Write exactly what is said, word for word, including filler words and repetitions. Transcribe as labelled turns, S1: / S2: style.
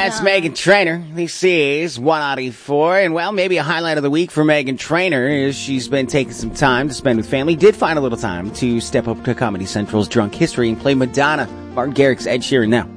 S1: That's Meghan Trainor. This is one ninety-four. And, well, maybe a highlight of the week for Meghan Trainor is she's been taking some time to spend with family. Did find a little time to step up to Comedy Central's Drunk History and play Madonna. Martin Garrix's Ed Sheeran now.